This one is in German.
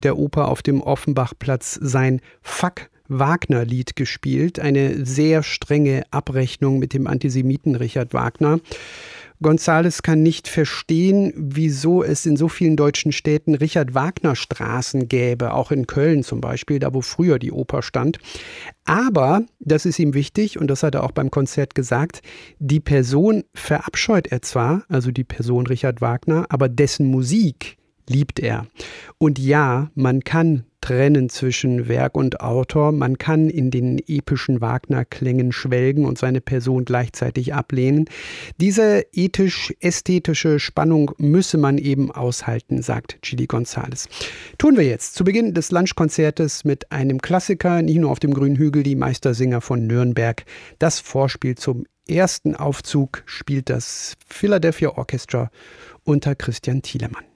der Oper auf dem Offenbachplatz sein Fuck Wagner-Lied gespielt. Eine sehr strenge Abrechnung mit dem Antisemiten Richard Wagner. González kann nicht verstehen, wieso es in so vielen deutschen Städten Richard-Wagner-Straßen gäbe, auch in Köln zum Beispiel, da wo früher die Oper stand. Aber, das ist ihm wichtig und das hat er auch beim Konzert gesagt, die Person verabscheut er zwar, also die Person Richard Wagner, aber dessen Musik liebt er. Und ja, man kann trennen zwischen Werk und Autor, man kann in den epischen Wagner-Klängen schwelgen und seine Person gleichzeitig ablehnen. Diese ethisch-ästhetische Spannung müsse man eben aushalten, sagt Chili González. Tun wir jetzt zu Beginn des Lunchkonzertes mit einem Klassiker, nicht nur auf dem grünen Hügel, die Meistersinger von Nürnberg. Das Vorspiel zum ersten Aufzug spielt das Philadelphia Orchestra unter Christian Thielemann.